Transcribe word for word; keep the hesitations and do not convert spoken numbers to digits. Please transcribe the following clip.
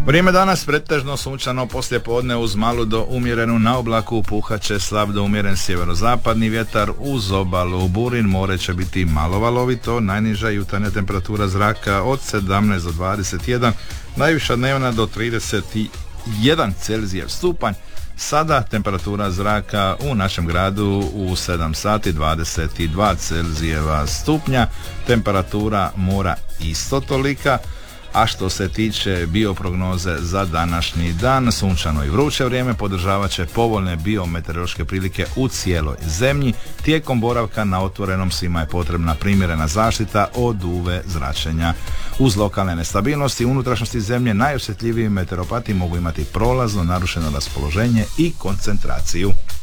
Vrijeme danas pretežno sunčano, poslije podne uz malu do umjerenu na oblaku, puhat će slab do umjeren sjeverozapadni vjetar, uz obalu burin, more će biti malo valovito, najniža jutarnja temperatura zraka od sedamnaest do dvadeset jedan, najviša dnevna do trideset jedan Celzijev stupanj. Sada temperatura zraka u našem gradu u sedam sati dvadeset dva Celzijeva stupnja, temperatura mora isto tolika. A što se tiče bioprognoze za današnji dan, sunčano i vruće vrijeme podržavat će povoljne biometeorološke prilike u cijeloj zemlji. Tijekom boravka na otvorenom svima je potrebna primjerena zaštita od U V zračenja. Uz lokalne nestabilnosti u unutrašnjosti zemlje najosjetljiviji meteoropati mogu imati prolazno narušeno raspoloženje i koncentraciju.